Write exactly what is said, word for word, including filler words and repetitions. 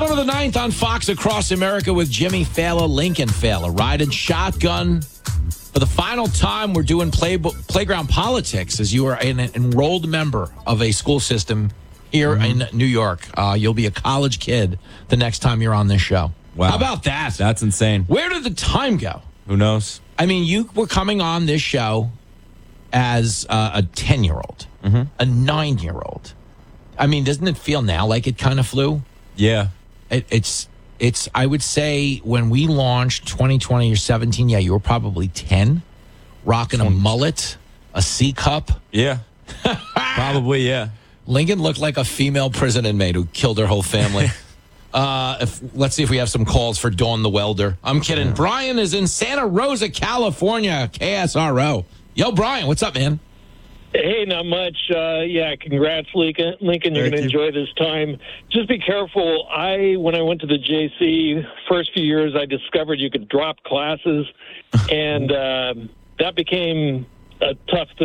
Bottom of the ninth on Fox Across America with Jimmy Fallon, Lincoln Fallon, riding shotgun. For the final time, we're doing play, playground politics as you are an enrolled member of a school system here mm-hmm. in New York. Uh, you'll be a college kid the next time you're on this show. Wow. How about that? That's insane. Where did the time go? Who knows? I mean, you were coming on this show as uh, a ten-year-old, mm-hmm. a nine-year-old. I mean, doesn't it feel now like it kind of flew? Yeah. It, it's, it's. I would say when we launched twenty twenty or seventeen, yeah, you were probably ten, rocking a mullet, a C cup. Yeah. Probably, yeah. Lincoln looked like a female prison inmate who killed her whole family. uh, if, let's see if we have some calls for Dawn the Welder. I'm kidding. Yeah. Brian is in Santa Rosa, California, K S R O. Yo, Brian, what's up, man? Hey, not much. Uh, yeah, congrats, Lincoln. Lincoln, you're going to enjoy this time. Just be careful. I, when I went to the J C, first few years, I discovered you could drop classes, and uh, that became a tough thing.